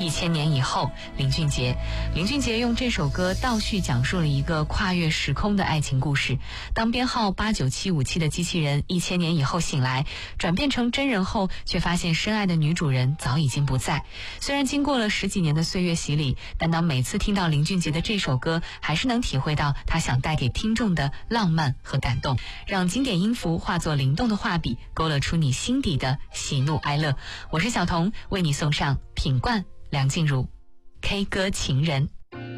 1000年以后，林俊杰用这首歌倒叙讲述了一个跨越时空的爱情故事。当编号89757的机器人1000年以后醒来，转变成真人后，却发现深爱的女主人早已经不在。虽然经过了10几年的岁月洗礼，但当每次听到林俊杰的这首歌，还是能体会到他想带给听众的浪漫和感动，让经典音符化作灵动的画笔，勾勒出你心底的喜怒哀乐。我是小童，为你送上品冠梁静茹 K 歌情人。